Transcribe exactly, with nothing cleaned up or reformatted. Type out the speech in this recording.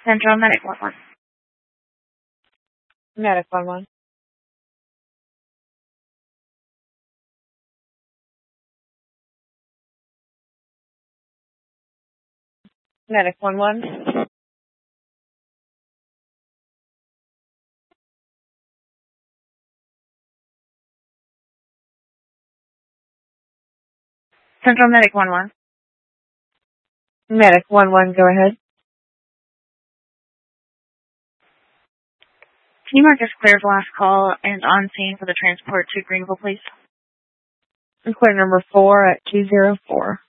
Central Medic one one. Medic one one. Medic one one. Central Medic one one. Medic one one, go ahead. Can you mark as clear for last call and on scene for the transport to Greenville, please? Clear number four at two zero four.